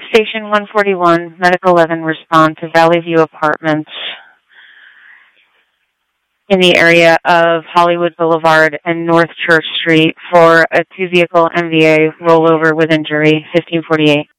Station 141, Medic 11, respond to Valley View Apartments in the area of Hollywood Boulevard and North Church Street for a two-vehicle MVA rollover with injury, 1548.